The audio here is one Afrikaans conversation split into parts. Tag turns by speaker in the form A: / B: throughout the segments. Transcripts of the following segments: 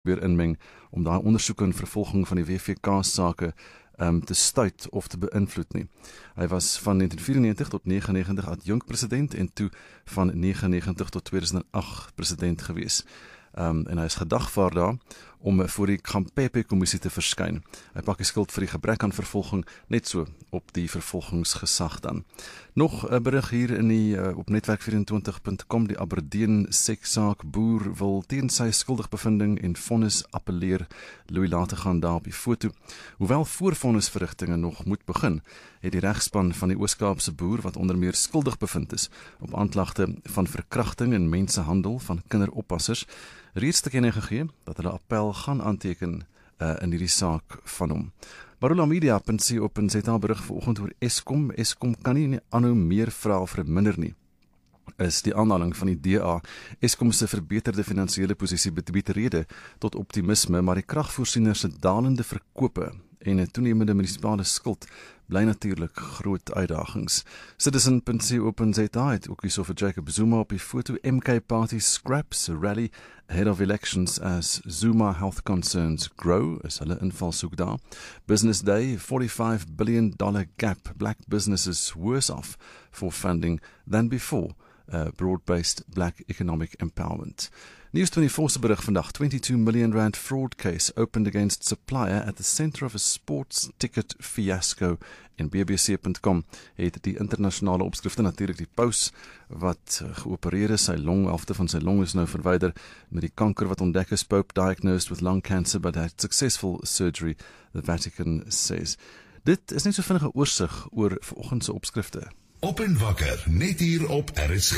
A: weer inmeng om daai ondersoeke en vervolging van die WVK-sake te stuit of te beïnvloed nie. Hy was van 1994 tot 1999 adjunkpresident en toe van 1999 tot 2008 president gewees. En hy is gedagvaar daar om voor die Khampepe-kommissie te verskyn. Hy pak die skuld vir die gebrek aan vervolging net so op die vervolgingsgesag dan. Nog 'n berig hier in die op netwerk24.com, die Aberdeen seksaak boer wil teen sy skuldigbevinding en vonnis appeleer. Louis later gaan daar op die foto. Hoewel voorvonnisverrigtinge nog moet begin, het die regspan van die Oos-Kaapse boer wat onder meer skuldig bevind is op aanklagte van verkrachting en mensenhandel van kinderoppassers reeds te kenne gegee dat hulle appel gaan aanteken in hierdie saak van hom. Marulamedia.co.za berig vanoggend oor Eskom. Eskom kan nie aanhou meer vra of verminder nie, is die aanhaling van die DA. Eskom se verbeterde finansiële posisie bied rede tot optimisme, maar die kragvoorsieners se dalende verkope en 'n toenemende munisipale skuld bly natuurlik groot uitdagings. Citizen.co.za het ook hierso vir Jacob Zuma op die foto. MK Party scraps a rally ahead of elections as Zuma health concerns grow, as hulle invalshoek daar. Business Day, $45 billion gap, black businesses worse off for funding than before. Broad-based black economic empowerment. News24 se berig vandag, R22 million fraud case opened against supplier at the center of a sports ticket fiasco. En bbc.com het die internasionale opskrifte natuurlik die paus wat geopereer is, sy helfte van sy long is nou verwyder met die kanker wat ontdek is. Pope diagnosed with lung cancer but had successful surgery, the Vatican says. Dit is net so vinnige oorsig oor vanoggend se opskrifte.
B: Op en wakker, net hier op RSG.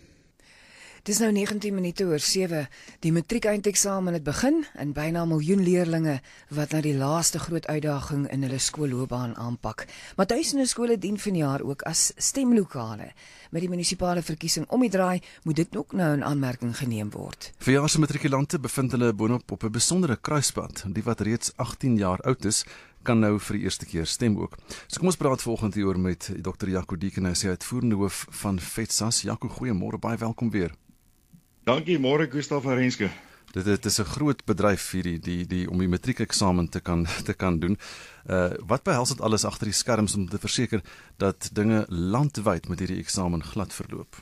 C: Dis nou 19 minute oor 7. Die matriek-eindeksamen het begin en byna 1 miljoen leerlinge wat na die laaste groot uitdaging in hulle skoolloopbaan aanpak. Maar duisende skole dien vanjaar ook as stemlokale. Met die munisipale verkiesing om die draai, moet dit ook nou in aanmerking geneem word.
A: Verjaar se matrikulante bevind hulle boonop op 'n besondere kruispunt. Die wat reeds 18 jaar oud is, kan nou vir die eerste keer stem ook. So kom ons praat vanoggend hieroor met Dr. Jaco Diekenhuis, hy uitvoerende hoof van FETSAS. Jaco, goeiemôre, baie welkom weer.
D: Dankie, môre Gustaf en Renske.
A: Dit is 'n groot bedryf hierdie die om die matriekeksamen te kan doen. Wat behels dit alles agter die skerms om te verseker dat dinge landwyd met hierdie eksamen glad verloop?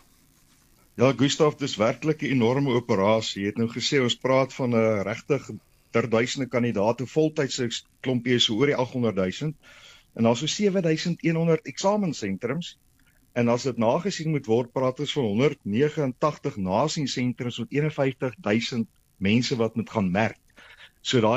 D: Ja, Gustaf, dis werklik 'n enorme operasie. Jy het nou gesê ons praat van 'n regtig duisende kandidate, voltydse klompie is so oor die 800,000 en daar's so 7,100 eksamensentrums. En as dit nagesien moet word, praat ons van 189 nasiensentrums met 51,000 mense wat moet gaan merk. So daai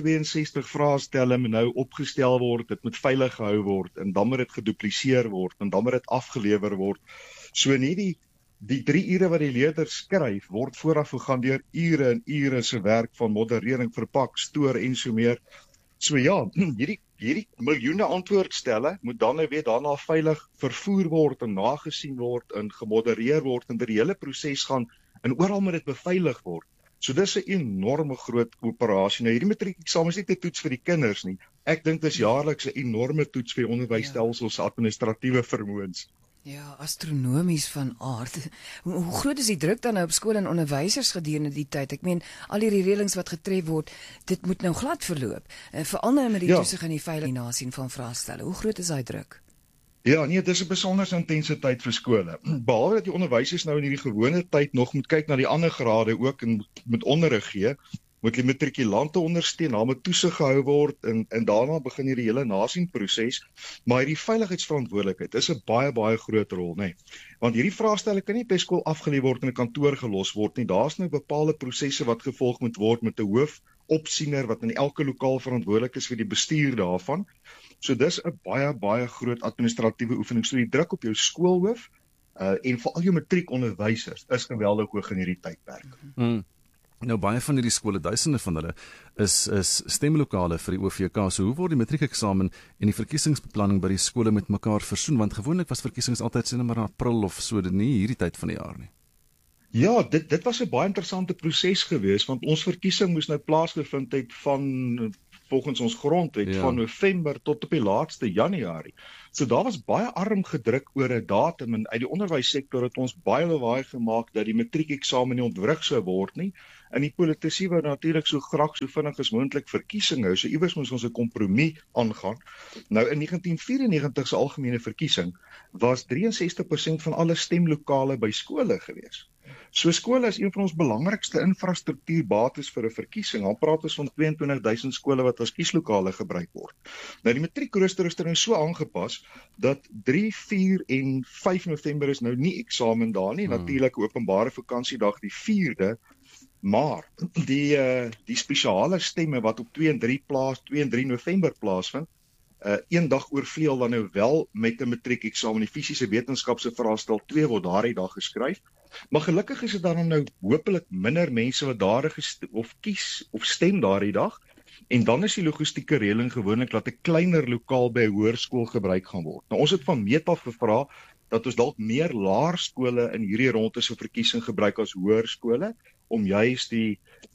D: 162 vraestelle moet nou opgestel word, dit moet veilig gehou word en dan moet dit gedupliseer word en dan moet dit afgelewer word. So nie die 3 ure wat die leerders skryf, word vooraf gegaan deur ure en ure se werk van moderering, verpak, stoor en so meer. So ja, hierdie miljoene antwoordstelle moet dan nou weer daarna veilig vervoer word en nagesien word en gemodereer word en die hele proses gaan en oral moet dit beveilig word. So dis 'n enorme groot operasie. Nou hierdie matriekeksamen is nie 'n toets vir die kinders nie. Ek dink dis jaarliks 'n enorme toets vir onderwysstelsels se administratiewe vermoëns.
C: Ja, astronomies van aard. Hoe groot is die druk dan nou op skole en onderwysers gedurende die tyd? Ek meen, al hierdie reëlings wat getref word, dit moet nou glad verloop. Veral nou met die toesig en die veilige nasien van vraestelle. Hoe groot is daai druk?
D: Ja, nee, dit is 'n besonder intense tyd vir skole. Behalwe dat die onderwysers nou in hierdie gewone tyd nog moet kyk na die ander grade ook en moet onderrig gee, moet die matrikulante ondersteun, daar moet toesig gehou word en daarna begin hierdie hele nasienproses. Maar hierdie veiligheidsverantwoordelikheid is 'n baie groot rol, nê. Want hierdie vraestelle kan nie by skool afgelê word en in 'n kantoor gelos word nie. Daar's nou bepaalde prosesse wat gevolg moet word met 'n hoofopsiener wat in elke lokaal verantwoordelik is vir die bestuur daarvan. So dis 'n baie groot administratiewe oefening. So die druk op jou skoolhoof en veral jou matriekonderwysers is geweldig hoog in hierdie tydperk.
A: Nou baie van hierdie skole, duisende van hulle, is stemlokale vir die OVK. So hoe word die matriekeksamen en die verkiesingsbeplanning by die skole met mekaar versoen? Want gewoonlik was verkiesings altyd sien maar in April of so, dit nie hierdie tyd van die jaar nie.
D: Ja, dit was 'n baie interessante proses geweest, want ons verkiesing moes nou plaasgevind het van volgens ons grondwet van November tot op die laatste Januarie. So daar was baie arm gedruk oor 'n datum en uit die onderwyssektor het ons baie lawaai gemaak dat die matriekeksamen nie ontwrig sou word nie. En die politici wou natuurlik so graag so vinnig as moontlik verkiesing hou. So iewers moes ons 'n kompromie aangaan. Nou in 1994 se algemene verkiesing was 63% van alle stemlokale by skole gewees. So skole is een van ons belangrikste infrastruktuurbates vir 'n verkiesing. Dan praat ons van 22,000 skole wat as kieslokale gebruik word. Nou die matriekrooster is nou so aangepas dat 3, 4 en 5 November is nou nie eksamen daar nie. Natuurlik openbare vakansiedag die 4de. Maar die spesiale stemme wat op 2 en 3 November plaasvind, een dag oorvleuel dan nou wel met 'n matriekeksamen. Die fisiese wetenskapse vraestel 2 word daardie dag geskryf. Maar gelukkig is dit dan nou hopelik minder mense wat daar kies of stem daardie dag. En dan is die logistieke reëling gewoonlik dat 'n kleiner lokaal by 'n hoërskool gebruik gaan word. Nou ons het van meet af gevra dat ons dalk meer laerskole in hierdie ronde se verkiesing gebruik as hoërskole om juis die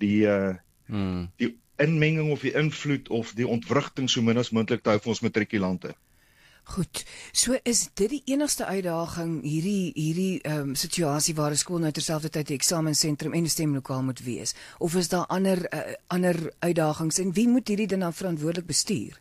D: inmenging of die invloed of die ontwrigting so min as moontlik te hou vir ons matrikulante.
C: Goed, so is dit die enigste uitdaging hierdie situasie waar 'n skool nou terselfdertyd 'n eksamensentrum en 'n stemlokaal moet wees, of is daar ander uitdagings en wie moet hierdie dan verantwoordelik bestuur?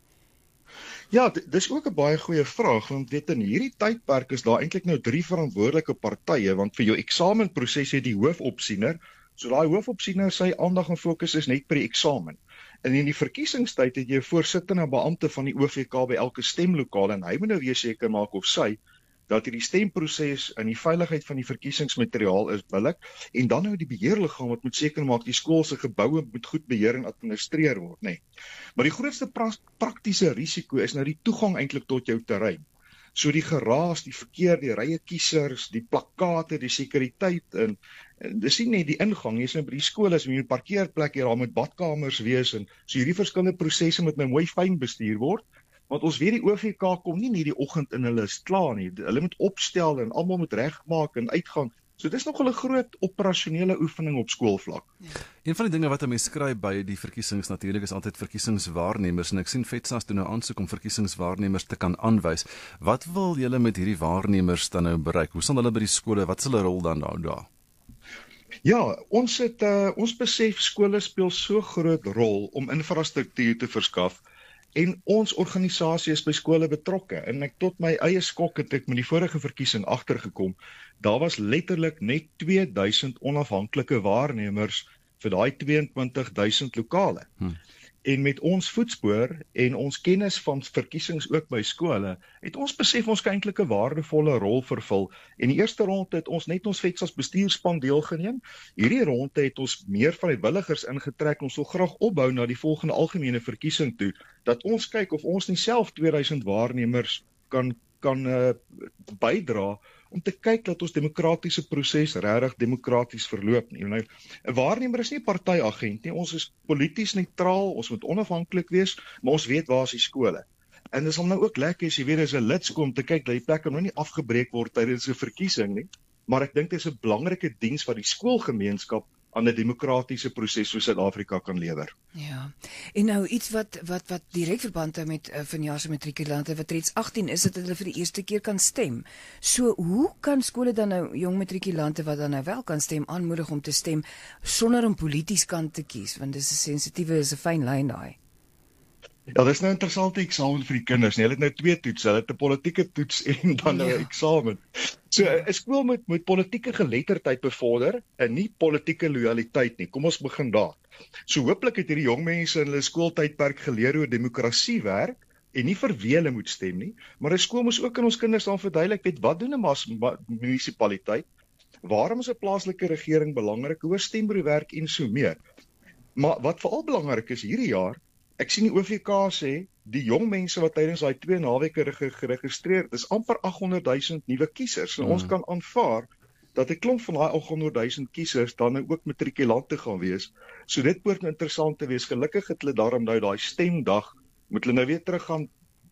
D: Ja, dis ook 'n baie goeie vraag, want weet in hierdie tydperk is daar eintlik nou 3 verantwoordelike partye, want vir jou eksamenproses het die hoofopsiener. So daai hoofopsiener sy aandag en fokus is net by die eksamen. En in die verkiesingstyd het jy 'n voorsittende beampte van die OVK by elke stemlokaal en hy moet nou weer seker maak of sy dat hierdie stemproses en die veiligheid van die verkiesingsmateriaal is billik en dan nou die beheerliggaam wat moet seker maak die skool se geboue moet goed beheer en administreer word, nê. Maar die grootste praktiese risiko is nou die toegang eintlik tot jou terrein. So die geraas, die verkeer, die rye kiesers, die plakkate, die sekuriteit en dis nie net die ingang, jy's nou by die skool as jy 'n parkeerplek hier, daar moet badkamers wees en so hierdie verskillende prosesse moet nou mooi fyn bestuur word. Want ons weet die OVK kom nie die oggend in hulle is klaar nie. Hulle moet opstel en almal moet regmaak en uitgaan. So dis nog 'n groot operasionele oefening op skoolvlak.
A: Ja. Een van die dinge wat 'n mens skryf by die verkiesings natuurlik is altyd verkiesingswaarnemers en ek sien FETSAS doen nou aansoek om verkiesingswaarnemers te kan aanwys. Wat wil julle met hierdie waarnemers dan nou bereik? Hoe sal hulle by die skole, wat is hulle rol dan nou daar?
D: Ja, ons besef skole speel so groot rol om infrastruktuur te verskaf. En ons organisasie is by skole betrokke en ek tot my eie skok het ek met die vorige verkiesing agtergekom. Daar was letterlik net 2000 onafhanklike waarnemers vir daai 22,000 lokale. En met ons voetspoor en ons kennis van verkiesings ook by skole, het ons besef ons kan eintlik 'n waardevolle rol vervul. En die eerste ronde het ons net ons FETSAS bestuurspan deelgeneem. Hierdie ronde het ons meer vrywilligers ingetrek. Ons wil graag opbou na die volgende algemene verkiesing toe, dat ons kyk of ons nie self 2000 waarnemers kan bydra om te kyk dat ons demokratiese proses regtig demokraties verloop nie. Nou, 'n waarnemer is nie 'n partyagent nie. Ons is polities neutraal, ons moet onafhanklik wees, maar ons weet waar is die skole. En dit is hom nou ook lekker as jy weet as 'n lidskool om te kyk dat die plekke nou nie afgebreek word tydens 'n verkiesing nie, maar ek dink dit is 'n belangrike diens wat die skoolgemeenskap aan 'n demokratiese proses soos Suid-Afrika kan lewer.
C: Ja. En nou iets wat direk verband hou met vanjaar se matrikulante wat reeds 18 is, dat hulle vir die eerste keer kan stem. So hoe kan skole dan nou jong matrikulante wat dan nou wel kan stem aanmoedig om te stem sonder om polities kant te kies, want dis 'n sensitiewe, is 'n fyn lyn daai.
D: Ja, dis nou 'n interessante eksamen vir die kinders. Hulle het nou 2 toetse, hulle het 'n politieke toets en dan nou 'n eksamen. So 'n skool moet politieke geletterdheid bevorder en nie politieke lojaliteit nie. Kom ons begin daar. So hooplik het hierdie jong mense in hulle skooltydperk geleer hoe demokrasie werk en nie vir wie hulle moet stem nie, maar 'n skool moet ook aan ons kinders dan verduidelik weet wat doen 'n munisipaliteit? Waarom is 'n plaaslike regering belangrik? Hoe stembureau werk en so meer. Maar wat veral belangrik is hierdie jaar, ek sien die OVK sê die jong mense wat tydens daai 2 naweke geregistreer het, is amper 800,000 nuwe kiesers. En ons kan aanvaar dat 'n klomp van daai 800,000 kiesers dan nou ook matrikulante gaan wees. So dit behoort interessant te wees. Gelukkig het hulle daarom nou daai stemdag, moet hulle nou weer terug gaan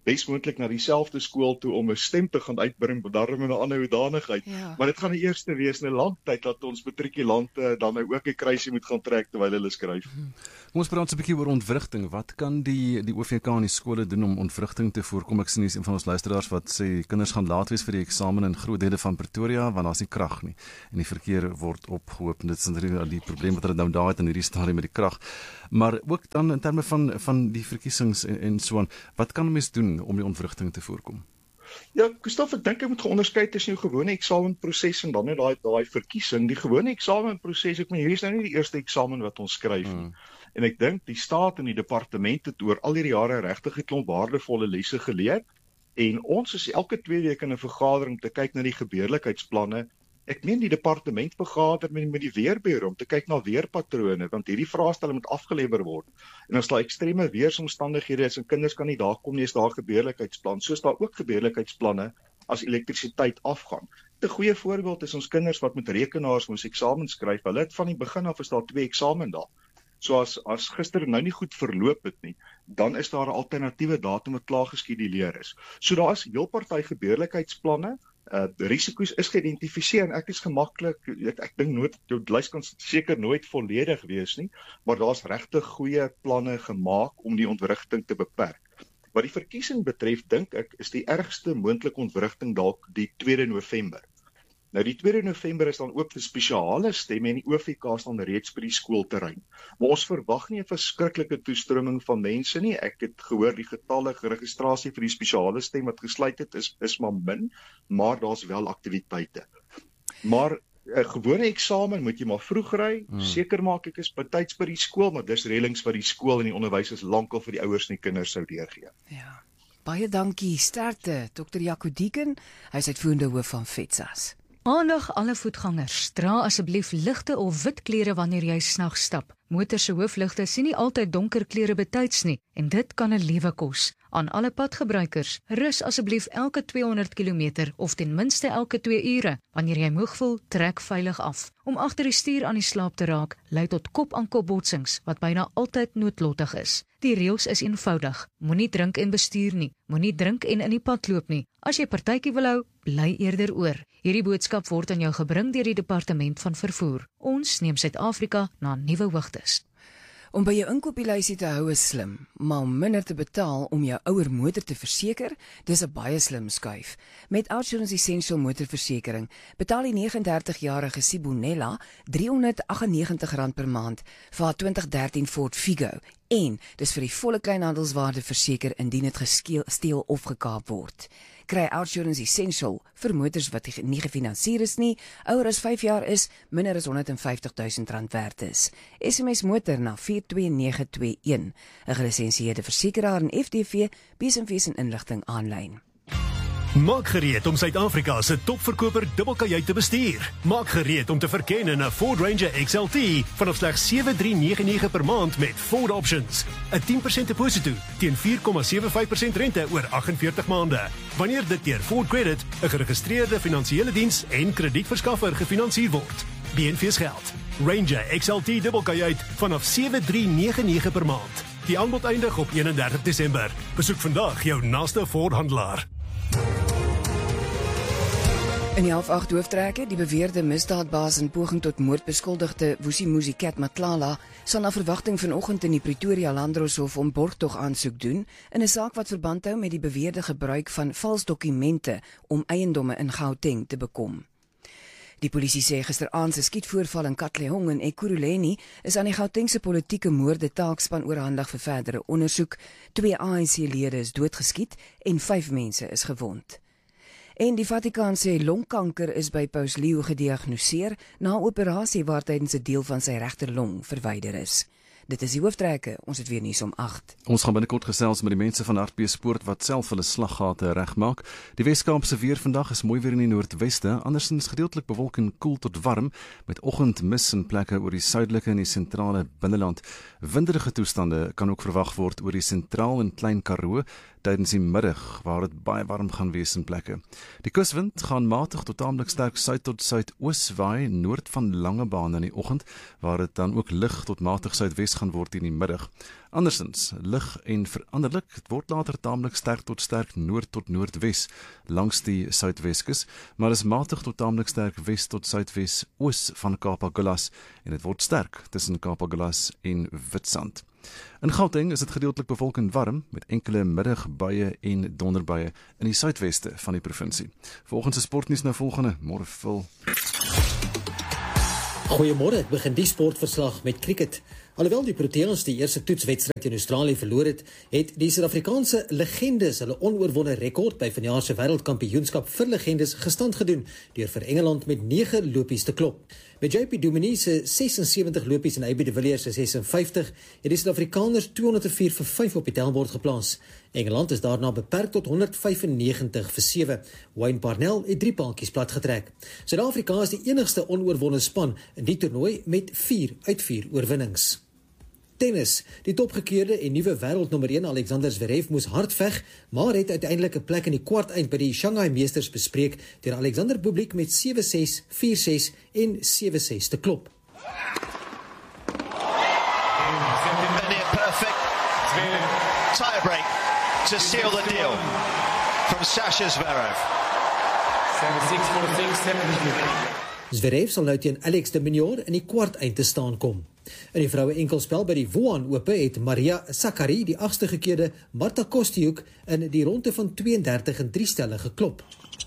D: besmoontlik na dieselfde skool toe om 'n stem te gaan uitbring, daarom in 'n ander hoedanigheid.
C: Ja.
D: Maar dit gaan die eerste wees in 'n lang tyd dat ons matrikulante dan nou ook 'n kruisie moet gaan trek terwyl hulle skryf.
A: Kom ons praat 'n bietjie oor ontwrigting. Wat kan die OVK en die skole doen om ontwrigting te voorkom? Ek sien hier een van ons luisteraars wat sê kinders gaan laat wees vir die eksamen in groot dele van Pretoria want daar's nie krag nie en die verkeer word opgehoop. Dit is natuurlik die probleem wat hulle nou daar het in hierdie stadium met die krag. Maar ook dan in terme van die verkiesings en so aan, wat kan 'n mens doen om die ontwrigting te voorkom?
D: Ja, Gustaf, ek dink jy moet onderskei tussen jou gewone eksamenproses en dan net daai verkiesing. Die gewone eksamenproses, ek meen hierdie is nou nie die eerste eksamen wat ons skryf nie. En ek dink die staat en die departement het oor al hierdie jare regtig 'n klomp waardevolle lesse geleer. En ons is elke 2 weke in 'n vergadering te kyk na die gebeurlikheidsplanne. Ek meen die departement vergader met die weerbureau om te kyk na weerpatrone, want hierdie vraestelle moet afgelewer word. En as daar ekstreme weeromstandighede is en kinders kan nie daar kom nie, is daar gebeurlikheidsplan. Soos daar ook gebeurlikheidsplanne as elektrisiteit afgaan. 'n Goeie voorbeeld is ons kinders wat met rekenaars ons eksamen skryf. Hulle het van die begin af is daar 2 eksamen daar. So as gister nou nie goed verloop het nie, dan is daar 'n alternatiewe datum wat klaar geskeduleer is. So daar is heel party gebeurlikheidsplanne. Risiko's is geïdentifiseer en ek is gemaklik, ek dink nooit, jou lys kan seker nooit volledig wees nie, maar daar's regtig goeie planne gemaak om die ontwrigting te beperk. Wat die verkiesing betref, dink ek, is die ergste moontlike ontwrigting dalk die 2 November. Nou die 2 November is dan ook vir spesiale stemme en die OVK is dan reeds by die skoolterrein. Maar ons verwag nie 'n verskriklike toestroming van mense nie. Ek het gehoor die getalle registrasie vir die spesiale stem wat gesluit het is maar min, maar daar's wel aktiwiteite. Maar 'n gewone eksamen moet jy maar vroeg ry, seker maak ek is betyds by die skool, maar dis reëlings wat die skool en die onderwysers lankal vir die ouers en die kinders sou deurgee.
C: Ja. Baie dankie, sterkte, Dr. Jaco Dieken, hy is uitvoerende hoof van FETSAS.
E: Aandag alle voetgangers, dra asseblief ligte of wit klere wanneer jy snags stap. Motors se hoofligte sien nie altyd donker klere betyds nie en dit kan 'n lewe kos. Aan alle padgebruikers, rus asseblief elke 200 km of ten minste elke 2 ure. Wanneer jy moeg voel, trek veilig af. Om agter die stuur aan die slaap te raak, lei tot kop-aan-kop botsings wat byna altyd noodlottig is. Die reëls is eenvoudig. Moenie drink en bestuur nie. Moenie drink en in die pad loop nie. As jy partytjie wil hou, bly eerder oor. Hierdie boodskap word aan jou gebring deur die Departement van Vervoer. Ons neem Suid-Afrika na nuwe hoogtes.
C: Om by jou inkopieslysie te hou is slim, maar om minder te betaal om jou ouer motor te verseker, dis 'n baie slim skuif. Met Outsurance Essential motorversekering betaal die 39-jarige Sibonella R398 per maand vir haar 2013 Ford Figo en dis vir die volle kleinhandelswaarde verseker indien dit gesteel of gekaap word. Kry Outsurance Essential vir motors wat nie gefinansier is nie, ouer as 5 jaar is, minder as R150,000 werd is. SMS motor na 42921, 'n gelisensieerde versekeraar en FDV, besenfees en inligting aanlyn.
F: Maak gereed om Suid-Afrika se topverkoper dubbelkajuit te bestuur. Maak gereed om te verken in 'n Ford Ranger XLT vanaf slegs R7399 per maand met Ford Options. 'n 10% deposito teen 4,75% rente oor 48 maande. Wanneer dit deur Ford Credit, 'n geregistreerde finansiële diens en kredietverskaffer gefinansier word. BNV's geld. Ranger XLT dubbelkajuit vanaf R7399 per maand. Die aanbod eindig op 31 Desember. Besoek vandag jou naaste Ford handelaar.
C: In die 7:30 hooftrekke, die beweerde misdaadbaas in poging tot moord beskuldigde Vusimuzi Cat Matlala sal na verwagting vanoggend in die Pretoria Landdroshof om borgtog aansoek doen in 'n saak wat verband hou met die beweerde gebruik van vals dokumente om eiendomme in Gauteng te bekom. Die polisie sê gisteraand se skietvoorval in Katlehong en Ekurhuleni is aan die Gautengse politieke moorde taakspan oorhandig vir verdere ondersoek. 2 ANC-lede is doodgeskiet en 5 mense is gewond. En die Vatikaan sê longkanker is by Paus Leo gediagnoseer na 'n operasie waar tydens 'n deel van sy regterlong verwyder is. Dit is die hooftrekke, ons het weer nuus om 8.
A: Ons gaan binnekort gesels met die mense van RP Sport wat self hulle slaggate regmaak. Die Weskaapse weer vandag is mooi weer in die noordweste, andersins gedeeltelik bewolk en koel tot warm, met oggendmis in plekke oor die suidelike en die sentrale binneland. Winderige toestande kan ook verwag word oor die sentraal en klein Karoo, tydens die middag waar dit baie warm gaan wees in plekke. Die kuswind gaan matig tot taamlik sterk suid tot suidoos waai noord van Langebaan in die oggend, waar dit dan ook lig tot matig suidwes gaan word in die middag. Andersins, lig en veranderlik, het word later taamlik sterk tot sterk noord tot noordwes langs die suidweskus, maar is matig tot taamlik sterk wes tot suidwes oos van Kaap-Agulhas en dit word sterk tussen Kaap-Agulhas en Witstrand. In Gauteng is dit gedeeltelik bewolk en warm met enkele middagbuie en donderbuie in die suidweste van die provinsie. Volgens die sportnuus nou volgende, môre vol.
G: Goeiemôre, ek begin die sportverslag met cricket. Alhoewel die Proteas die eerste toetswedstryd in Australië verloor het, het die Suid-Afrikaanse legendes hulle onoorwonde rekord by vanjaar se wêreldkampioenskap vir legendes gestand gedoen deur vir Engeland met 9 lopies te klop. Met JP Duminier se 76 lopies en AB de Villiers se 56 het die Suid-Afrikaners 204 vir 5 op die tellbord geplaas. Engeland is daarna beperk tot 195 vir 7. Wayne Parnell het 3 paaltjies plat getrek. Suid-Afrika is die enigste onoorwonde span in die toernooi met 4 uit 4 oorwinnings. Tennis. Die topgekeerde en nuwe wêreldnommer 1 Alexander Zverev moes hard veg, maar het uiteindelik 'n plek in die kwarteind by die Shanghai Meesters bespreek deur Alexander Bublik met 7-6, 4-6 en 7-6 te klop.
H: Perfect tie-break to seal the deal from Sasha Zverev.
I: 7-6 for the thing, 7-6.
G: Zverev sal nou teen Alex de Minaur in die kwarteind te staan kom. In die vroue enkelspel by die Wuhan Ope het Maria Sakkari die 8ste gekeerde Marta Kostyuk in die ronde van 32 en 3 stelle geklop.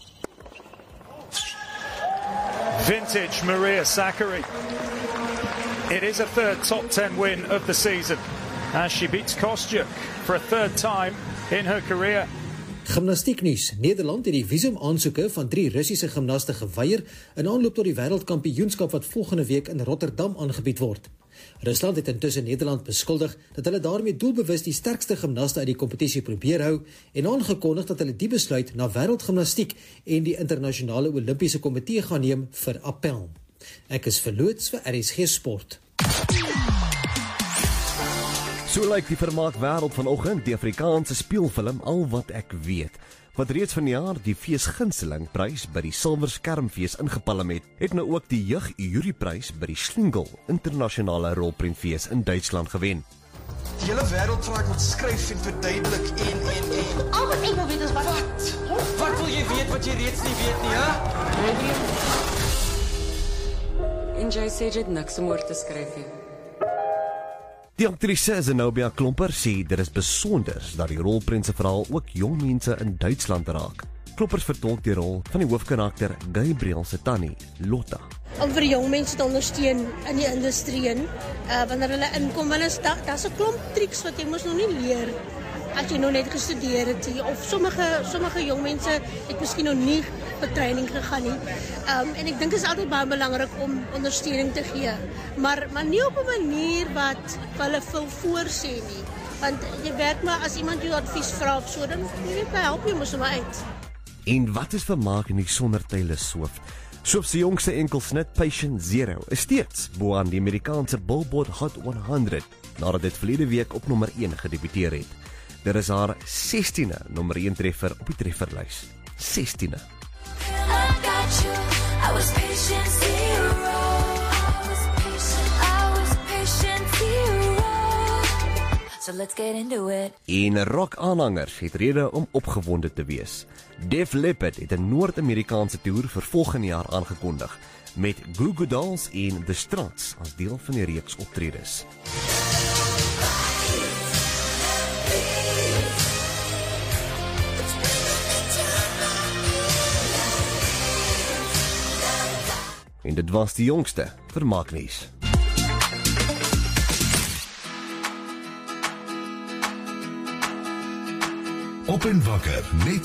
J: Vintage Maria Sakkari. It is a third top 10 win of the season as she beats Kostyuk for a third time in her career.
G: Gimnastieknuus. Nederland het die visumaansoeke van 3 Russiese gimnaste geweier in aanloop tot die wêreldkampioenskap wat volgende week in Rotterdam aangebied word. Rusland het intussen Nederland beskuldig dat hulle daarmee doelbewus die sterkste gimnaste uit die kompetisie probeer hou en aangekondig dat hulle die besluit na wêreldgimnastiek en die internasionale Olimpiese komitee gaan neem vir appel. Ek is verloots vir RSG Sport.
K: So lyk die vermaak wêreld vanoggend, die Afrikaanse speelfilm Al wat ek weet, wat reeds vanjaar die feesgunsteling-prys by die Silwer Skermfees ingepalm het nou ook die jeugjuryprys by die Schlingel internasionale rolprentfees in Duitsland gewen.
L: Die hele wêreld vra ek moet skryf en verduidelik en.
M: Al wat ek wil weet is wat?
L: Wat wil jy weet wat jy reeds nie weet nie, hè?
M: En jy sê jy het niks om oor te skryf nie.
K: Die aktrise Zenobia Klomper sê dit is besonder dat die rolprent se verhaal ook jong mense in Duitsland raak. Klomper vertolk die rol van die hoofkarakter Gabriel se tannie, Lotta.
N: Om vir jong mense te ondersteun in die industrie wanneer hulle inkom, want daar's 'n klomp triks wat jy mos nog nie leer as jy nog net gestudeer het of sommige jong mense het miskien nog nie vir training gegaan nie. En ek dink dit is altyd baie belangrik om ondersteuning te gee, maar nie op 'n manier wat hulle wil voorsê nie. Want jy werk maar as iemand jou advies vra of so, dan help jy mos maar uit.
K: En wat is vermaak in die sonder Taylor Swift? Swift se jongste enkelsnit Patient Zero is steeds bo aan die Amerikaanse Billboard Hot 100 nadat dit verlede week op nommer 1 gedebuteer het. Dit is haar 16de nommer 1 treffer op die trefferlys. 16de.
O: So let's get into it.
K: En rock-aanhangers het rede om opgewonde te wees. Def Leppard het 'n Noord-Amerikaanse toer vir volgende jaar aangekondig met Goo Goo Dolls en The Struts as deel van die reeks optredes. En dit was die jongste vermaaknuus.
B: Op en wakker net